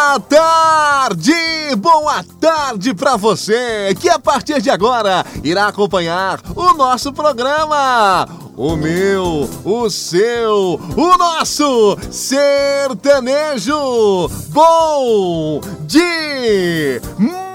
Boa tarde pra você que a partir de agora irá acompanhar o nosso programa. O meu, o seu, o nosso sertanejo bom dia.